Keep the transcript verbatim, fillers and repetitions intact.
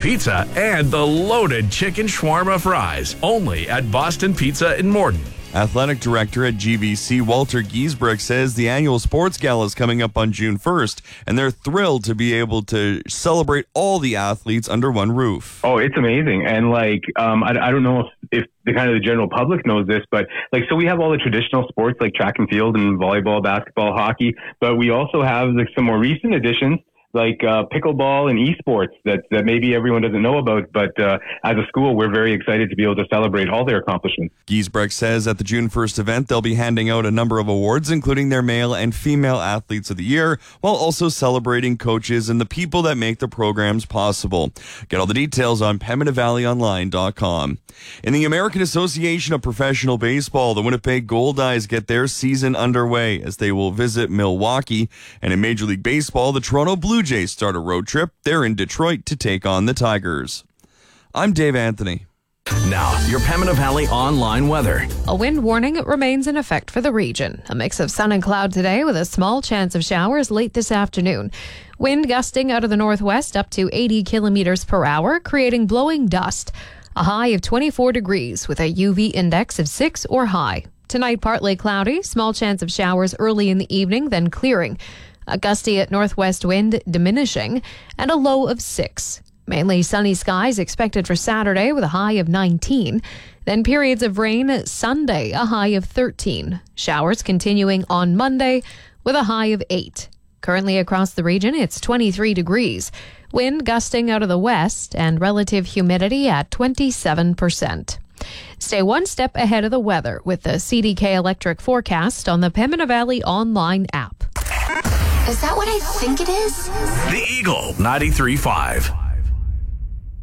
pizza and the loaded chicken shawarma fries. Only at Boston Pizza in Morden. Athletic Director at G V C, Walter Giesbrecht, says the annual sports gala is coming up on June first, and they're thrilled to be able to celebrate all the athletes under one roof. Oh, it's amazing. And like, um, I, I don't know if, if the kind of the general public knows this, but like, so we have all the traditional sports like track and field and volleyball, basketball, hockey, but we also have like some more recent additions like uh, pickleball and esports that, that maybe everyone doesn't know about. But uh, as a school, we're very excited to be able to celebrate all their accomplishments. Giesbrecht says at the June first event, they'll be handing out a number of awards, including their male and female athletes of the year, while also celebrating coaches and the people that make the programs possible. Get all the details on Pembina Valley Online dot com. In the American Association of Professional Baseball, the Winnipeg Goldeyes get their season underway as they will visit Milwaukee. And in Major League Baseball, the Toronto Blue Jays start a road trip. They're in Detroit to take on the Tigers. I'm Dave Anthony. Now, your Pembina Valley online weather. A wind warning remains in effect for the region. A mix of sun and cloud today with a small chance of showers late this afternoon. Wind gusting out of the northwest up to eighty kilometers per hour, creating blowing dust. A high of twenty-four degrees with a U V index of six or high. Tonight, partly cloudy, small chance of showers early in the evening, then clearing. A gusty at northwest wind diminishing, and a low of six. Mainly sunny skies expected for Saturday with a high of nineteen. Then periods of rain Sunday, a high of thirteen. Showers continuing on Monday with a high of eight. Currently across the region, it's twenty-three degrees. Wind gusting out of the west and relative humidity at twenty-seven percent. Stay one step ahead of the weather with the C D K Electric forecast on the Pembina Valley online app. Is that what I think it is? The Eagle ninety-three point five.